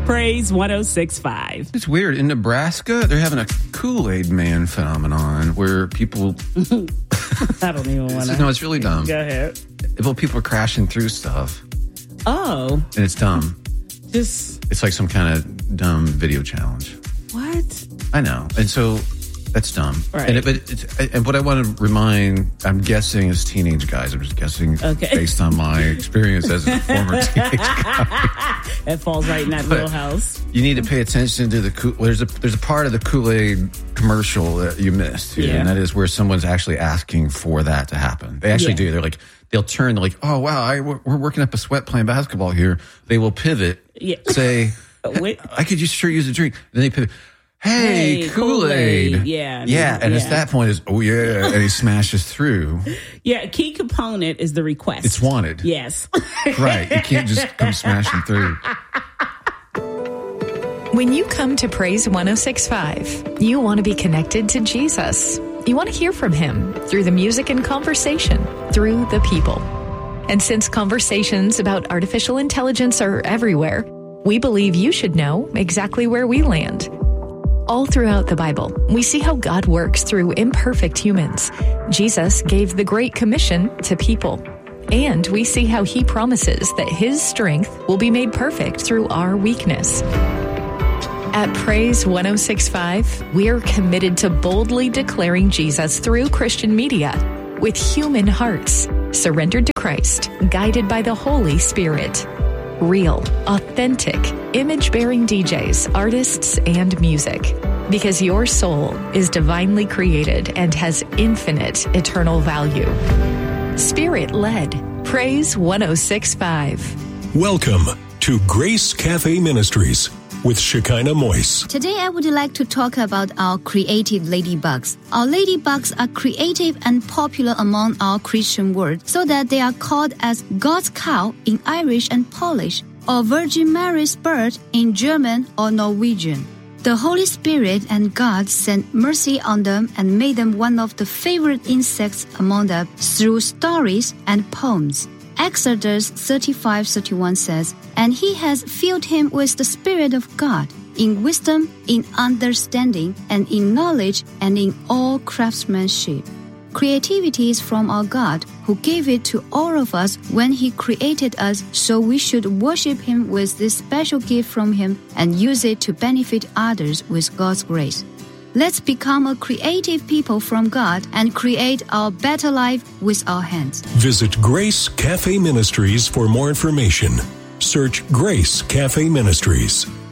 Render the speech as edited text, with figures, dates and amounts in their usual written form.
Praise 106.5. It's weird. In Nebraska, they're having a Kool-Aid Man phenomenon where people... I don't even want to... No, it's really dumb. Go ahead. Well, people are crashing through stuff. Oh. And it's dumb. It's like some kind of dumb video challenge. What? I know. And so that's dumb. Right. And what I want to remind, I'm guessing as teenage guys, I'm just guessing based on my experience as a former teenage guy. That falls right in that wheelhouse. You need to pay attention to there's a part of the Kool-Aid commercial that you missed here, and that is where someone's actually asking for that to happen. They actually do. They're like, they'll turn, they're like, oh, wow, we're working up a sweat playing basketball here. They will pivot, say, I could sure use a drink. Then they pivot. Hey, Kool-Aid. Yeah. And at that point is, oh, yeah, and he smashes through. Yeah, a key component is the request. It's wanted. Yes. Right. You can't just come smashing through. When you come to Praise 106.5, you want to be connected to Jesus. You want to hear from him through the music and conversation, through the people. And since conversations about artificial intelligence are everywhere, we believe you should know exactly where we land. All throughout the Bible, we see how God works through imperfect humans. Jesus gave the Great Commission to people. And we see how he promises that his strength will be made perfect through our weakness. At Praise 106.5, we're committed to boldly declaring Jesus through Christian media with human hearts, surrendered to Christ, guided by the Holy Spirit. Real, authentic, image-bearing DJs, artists, and music. Because your soul is divinely created and has infinite eternal value. Spirit-led. Praise 106.5. Welcome to Grace Cafe Ministries with Shekinah Moise. Today I would like to talk about our creative ladybugs. Our ladybugs are creative and popular among our Christian world, so that they are called as God's cow in Irish and Polish, or Virgin Mary's bird in German or Norwegian. The Holy Spirit and God sent mercy on them and made them one of the favorite insects among them through stories and poems. Exodus 35:31 says, "And he has filled him with the Spirit of God, in wisdom, in understanding, and in knowledge, and in all craftsmanship." Creativity is from our God, who gave it to all of us when he created us, so we should worship him with this special gift from him and use it to benefit others with God's grace. Let's become a creative people from God and create our better life with our hands. Visit Grace Cafe Ministries for more information. Search Grace Cafe Ministries.